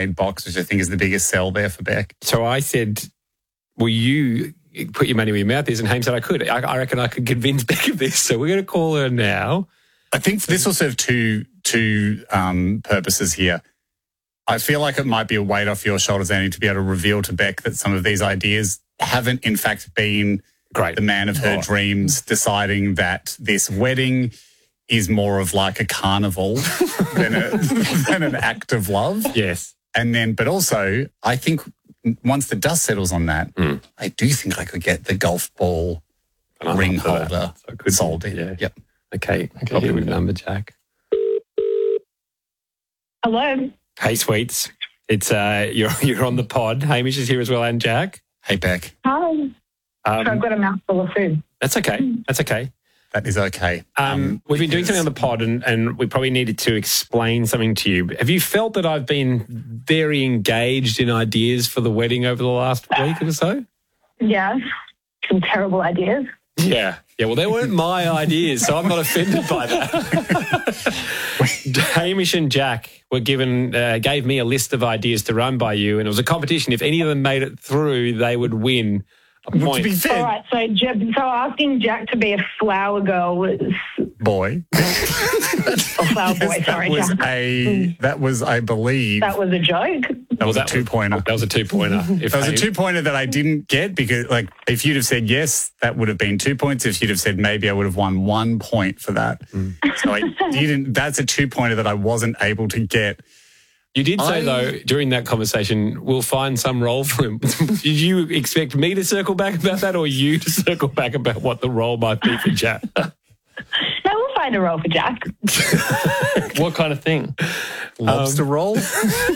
handmade box, which I think is the biggest sell there for Beck. So I said, will you put your money where your mouth is? And Haim said I could. I reckon I could convince Beck of this. So we're going to call her now. I think this will serve two purposes here. I feel like it might be a weight off your shoulders, Andy, to be able to reveal to Beck that some of these ideas haven't, in fact, been the man of her dreams, deciding that this wedding is more of like a carnival than an act of love. Yes. And then, but also, I think once the dust settles on that, I do think I could get the golf ball ring holder sold in. Yeah. Yep. Okay. Copy with number, Jack. Hello. Hey, sweets. It's you're on the pod. Hamish is here as well, and Jack. Hey, Beck. Hi. So I've got a mouthful of food. That's okay. That's okay. That is okay. We've been doing something on the pod and we probably needed to explain something to you. Have you felt that I've been very engaged in ideas for the wedding over the last week or so? Yeah. Some terrible ideas. Yeah. Yeah, well, they weren't my ideas, so I'm not offended by that. Hamish and Jack were gave me a list of ideas to run by you, and it was a competition. If any of them made it through, they would win a point. To be fair, all right, so asking Jack to be a flower girl was... Boy. flower boy, Yes, sorry, Jack. That was, I believe... That was a joke. That was a two-pointer. That was a two-pointer. That was a two-pointer that I didn't get because, like, if you'd have said yes, that would have been 2 points. If you'd have said maybe, I would have won 1 point for that. So I didn't. That's a two-pointer that I wasn't able to get. You did say, though, during that conversation, we'll find some role for him. Did you expect me to circle back about that or you to circle back about what the role might be for Jack? No, we'll find a role for Jack. What kind of thing? Lobster roll? You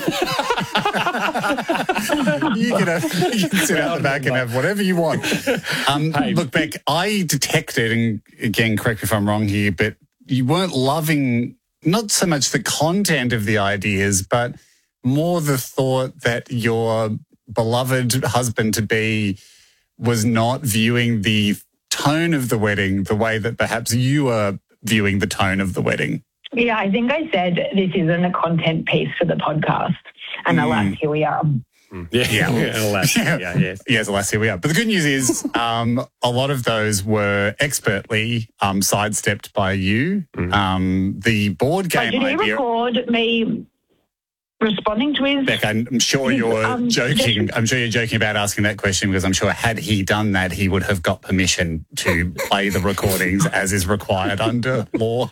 can sit out the back and have whatever you want. Look, Beck, I detected, and again, correct me if I'm wrong here, but you weren't loving not so much the content of the ideas, but more the thought that your beloved husband-to-be was not viewing the tone of the wedding the way that perhaps you are viewing the tone of the wedding. Yeah, I think I said this isn't a content piece for the podcast. And alas, here we are. Alas, Yes, alas, here we are. But the good news is a lot of those were expertly sidestepped by you. The board game did he idea... record me responding to his... Beck, I'm sure you're joking. I'm sure you're joking about asking that question because I'm sure had he done that, he would have got permission to play the recordings as is required under law.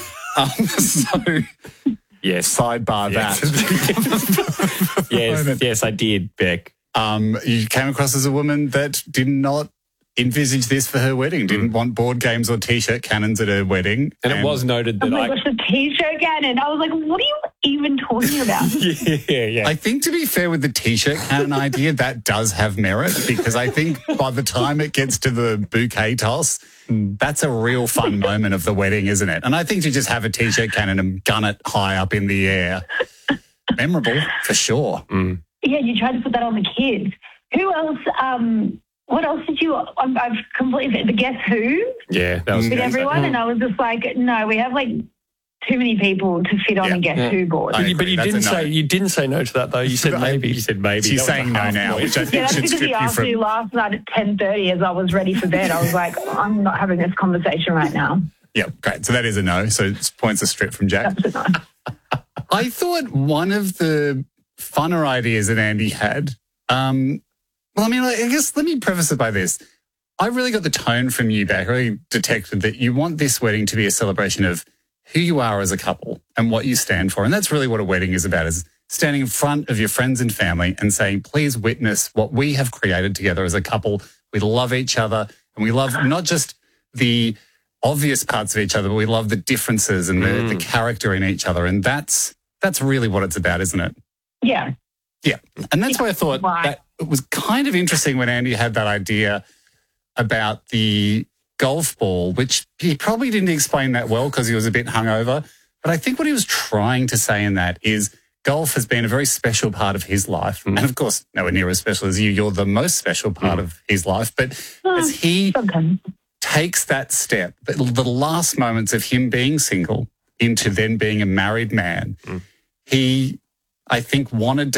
Yes. Sidebar that. Yes, I did, Beck. You came across as a woman that did not envisage this for her wedding, didn't want board games or T-shirt cannons at her wedding. And it was noted that oh my gosh, the T-shirt cannon. I was like, what are you even talking about? Yeah. I think, to be fair with the T-shirt cannon idea, that does have merit because I think by the time it gets to the bouquet toss, that's a real fun moment of the wedding, isn't it? And I think to just have a T-shirt cannon and gun it high up in the air, memorable for sure. Yeah, you tried to put that on the kids. Who else? What else did you? I've completely the Guess Who. Yeah, that was with everyone, and I was just like, no, we have like too many people to fit on a Guess Who board. But you didn't say no to that though. You said maybe. You said maybe. She's saying no now, which I think that's should because strip he you asked from. me last night at 10:30 as I was ready for bed. I was like, I'm not having this conversation right now. Yeah, great. So that is a no. So points are stripped from Jack. That's a no. I thought one of the funner ideas that Andy had. Well, I mean, I guess let me preface it by this. I really got the tone from you back. I really detected that you want this wedding to be a celebration of who you are as a couple and what you stand for. And that's really what a wedding is about, is standing in front of your friends and family and saying, please witness what we have created together as a couple. We love each other and we love not just the obvious parts of each other, but we love the differences and the character in each other. And that's really what it's about, isn't it? Yeah. Yeah. And that's why I thought that it was kind of interesting when Andy had that idea about the golf ball, which he probably didn't explain that well because he was a bit hungover. But I think what he was trying to say in that is golf has been a very special part of his life. And of course, nowhere near as special as you. You're the most special part of his life. But as he takes that step, the last moments of him being single into then being a married man, he, I think, wanted